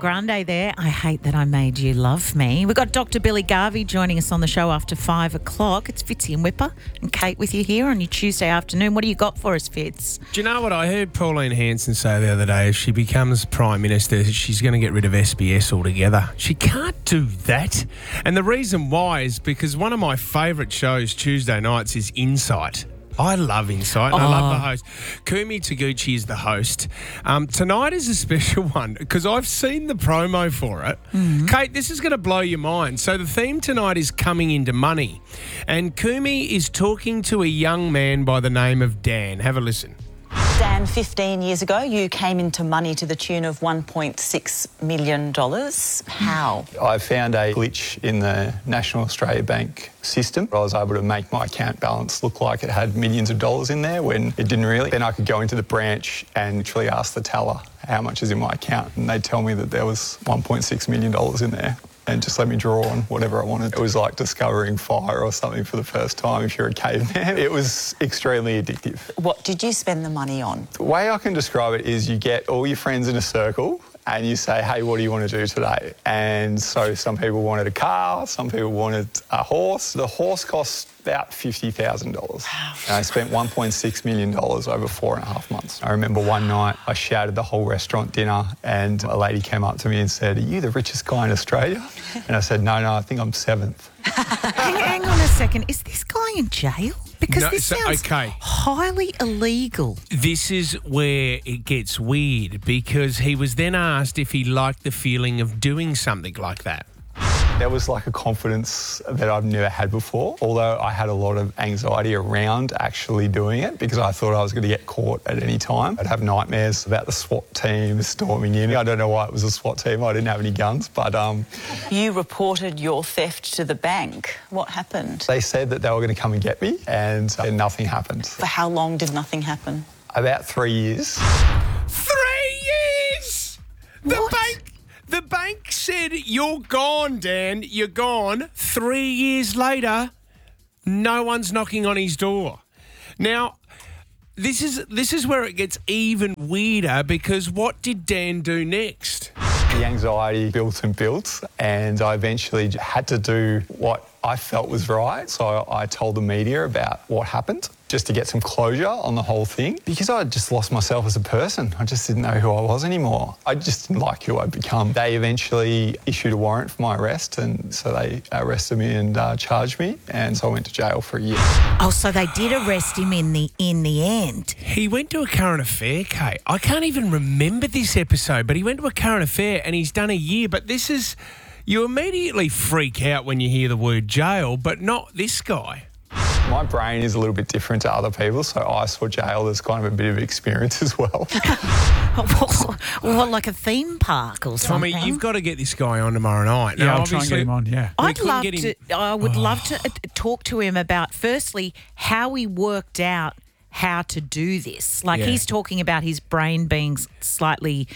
Grande there. I hate that I made you love me. We've got Dr. Billy Garvey joining us on the show after 5 o'clock. It's Fitzy and Whipper and Kate with you here on your Tuesday afternoon. What do you got for us, Fitz? Do you know what I heard Pauline Hanson say the other day? If she becomes Prime Minister, she's going to get rid of SBS altogether. She can't do that. And the reason why is because one of my favourite shows Tuesday nights is Insight. I love Insight and I love the host. Kumi Taguchi is the host. Tonight is a special one because I've seen the promo for it. Mm-hmm. Kate, this is going to blow your mind. So the theme tonight is coming into money. And Kumi is talking to a young man by the name of Dan. Have a listen. Dan, 15 years ago, you came into money to the tune of $1.6 million. How? I found a glitch in the National Australia Bank system. I was able to make my account balance look like it had millions of dollars in there when it didn't really. Then I could go into the branch and literally ask the teller how much is in my account, and they'd tell me that there was $1.6 million in there, and just let me draw on whatever I wanted. It was like discovering fire or something for the first time if you're a caveman. It was extremely addictive. What did you spend the money on? The way I can describe it is you get all your friends in a circle and you say, hey, what do you want to do today? And so some people wanted a car, some people wanted a horse. The horse cost about $50,000. Wow. And I spent $1.6 million over 4.5 months. I remember one night I shouted the whole restaurant dinner and a lady came up to me and said, are you the richest guy in Australia? And I said, no, I think I'm 7th. Hang on a second. Is this guy in jail? Because No, this so- sounds okay. highly illegal. This is where it gets weird because he was then asked if he liked the feeling of doing something like that. There was like a confidence that I've never had before, although I had a lot of anxiety around actually doing it because I thought I was going to get caught at any time. I'd have nightmares about the SWAT team storming in. I don't know why it was a SWAT team. I didn't have any guns, but... You reported your theft to the bank. What happened? They said that they were going to come and get me, and then nothing happened. For how long did nothing happen? About 3 years. 3 years! The bank said, you're gone, Dan. You're gone. 3 years later, no one's knocking on his door. Now, this is where it gets even weirder because what did Dan do next? The anxiety built and built, and I eventually had to do what I felt was right. So I told the media about what happened just to get some closure on the whole thing because I just lost myself as a person. I just didn't know who I was anymore. I just didn't like who I'd become. They eventually issued a warrant for my arrest, and so they arrested me and charged me, and so I went to jail for a year. Oh, so they did arrest him in the end. He went to a current affair, Kate. I can't even remember this episode, but he went to a current affair and he's done a year. But this is... You immediately freak out when you hear the word jail, but not this guy. My brain is a little bit different to other people, so I saw jail as kind of a bit of experience as well. What, like a theme park or something? Tommy, you've got to get this guy on tomorrow night. Yeah, Now, I'll try and get him on, yeah. I would love to talk to him about, firstly, how he worked out how to do this. Like, Yeah. he's talking about his brain being slightly,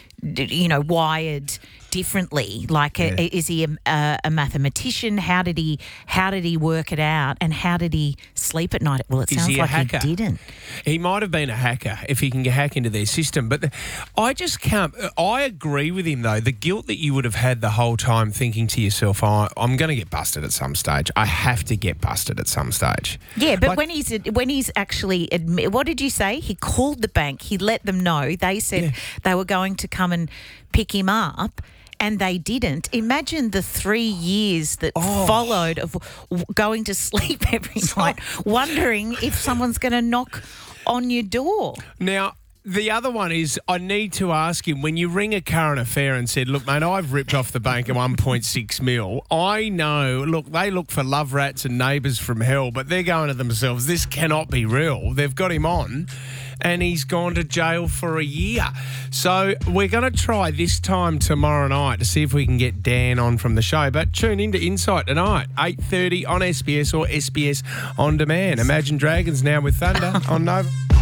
wired differently. Like, is he a mathematician? How did he work it out? And how did he sleep at night? Well, it Is sounds he a like hacker? he didn't. He might have been a hacker if he can hack into their system. But I just can't... I agree with him, though. The guilt that you would have had the whole time thinking to yourself, I'm going to get busted at some stage. I have to get busted at some stage. Yeah, but when he's actually what did you say? He called the bank. He let them know. They said they were going to come and pick him up, and they didn't. Imagine the 3 years that followed of going to sleep every night, wondering if someone's going to knock on your door. Now, the other one is I need to ask him, when you ring a current affair and said, look, mate, I've ripped off the bank at 1.6 mil. I know, look, they look for love rats and neighbours from hell, but they're going to themselves, this cannot be real. They've got him on and he's gone to jail for a year. So we're going to try this time tomorrow night to see if we can get Dan on from the show. But tune into Insight tonight, 8:30 on SBS or SBS On Demand. Imagine Dragons now with Thunder on Nova.